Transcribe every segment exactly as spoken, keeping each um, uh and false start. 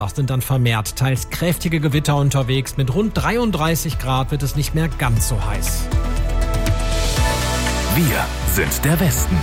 sind dann vermehrt teils kräftige Gewitter unterwegs. Mit rund dreiunddreißig Grad wird es nicht mehr ganz so heiß. Wir sind der Westen.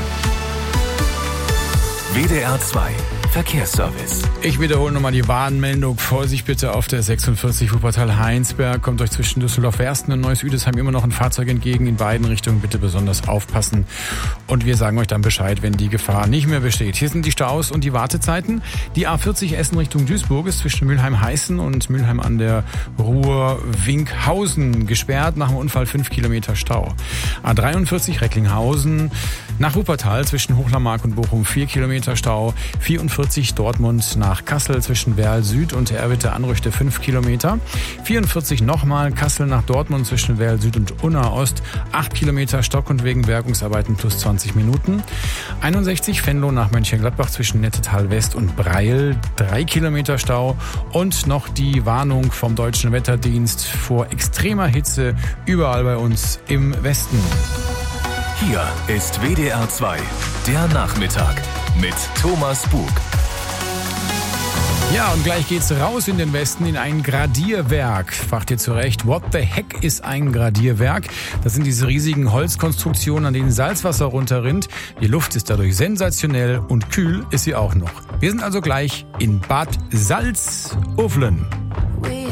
W D R zwei Verkehrsservice. Ich wiederhole nochmal die Warnmeldung. Vorsicht bitte auf der sechsundvierzig Wuppertal-Heinsberg. Kommt euch zwischen Düsseldorf-Wersten und Neuss-Üdesheim immer noch ein Fahrzeug entgegen. In beiden Richtungen bitte besonders aufpassen. Und wir sagen euch dann Bescheid, wenn die Gefahr nicht mehr besteht. Hier sind die Staus und die Wartezeiten. Die A vierzig Essen Richtung Duisburg ist zwischen Mülheim-Heißen und Mülheim an der Ruhr-Winkhausen gesperrt. Nach dem Unfall fünf Kilometer Stau. A dreiundvierzig Recklinghausen nach Wuppertal zwischen Hochlermark und Bochum vier Kilometer Stau. vierundvierzig Dortmund nach Kassel zwischen Werl Süd und Erwitte Anrüchte fünf Kilometer. vierundvierzig nochmal Kassel nach Dortmund zwischen Werl Süd und Unna Ost acht Kilometer Stock und wegen Bergungsarbeiten plus zwanzig Minuten. einundsechzig Venlo nach Mönchengladbach zwischen Nettetal West und Breil drei Kilometer Stau. Und noch die Warnung vom Deutschen Wetterdienst vor extremer Hitze überall bei uns im Westen. Hier ist W D R zwei, der Nachmittag mit Thomas Bug. Ja, und gleich geht's raus in den Westen in ein Gradierwerk. Fragt ihr zurecht, what the heck ist ein Gradierwerk? Das sind diese riesigen Holzkonstruktionen, an denen Salzwasser runterrinnt. Die Luft ist dadurch sensationell und kühl ist sie auch noch. Wir sind also gleich in Bad Salzuflen.